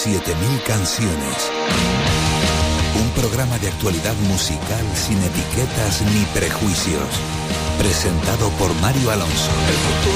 7000 canciones. Un programa de actualidad musical sin etiquetas ni prejuicios. Presentado por Mario Alonso.